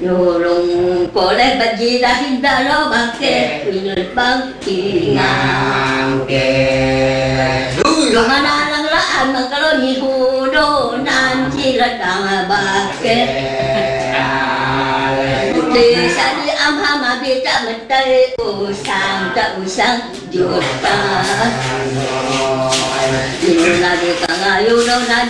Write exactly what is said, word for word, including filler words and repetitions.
Nyulung boleh berjida hinda lo bangke Winyut bangki ngangke Lumana lang laan magkaloni hudo Nanti ladang bangke Di sadi amhama bita mentai Usang tak usang juta Ini lagi kangayu do